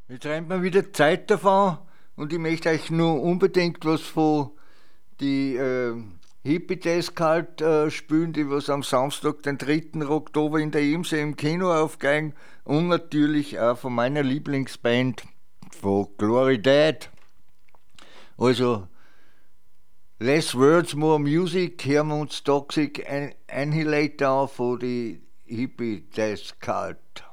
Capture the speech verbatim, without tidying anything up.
Jetzt rennt mir wieder Zeit davon und ich möchte euch nur unbedingt was von die äh, Hippie Death Cult äh, spielen, die was am Samstag, den dritten Oktober in der Imse im Kino aufgeigen und natürlich auch von meiner Lieblingsband von Glory Dead. Also Less Words, More Music, hören wir uns Toxic Annihilator an von die Hippie Death Cult.